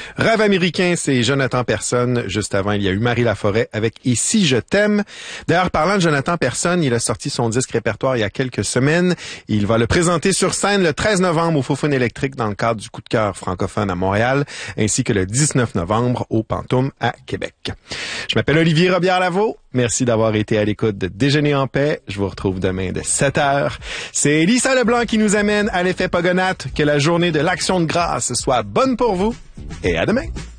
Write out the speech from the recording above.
Rêve américain, c'est Jonathan Persson. Juste avant, il y a eu Marie Laforêt avec « Et si je t'aime ». D'ailleurs, parlant de Jonathan Persson, il a sorti son disque répertoire il y a quelques semaines. Il va le présenter sur scène le 13 novembre au Faux-Fun électrique dans le cadre du Coup de cœur francophone à Montréal, ainsi que le 19 novembre au Pantoum à Québec. Je m'appelle Olivier Robillard-Lavaux. Merci d'avoir été à l'écoute de Déjeuner en paix. Je vous retrouve demain de 7h. C'est Lisa Leblanc qui nous amène à l'effet Pogonate. Que la journée de l'Action de grâce soit bonne pour vous et à demain.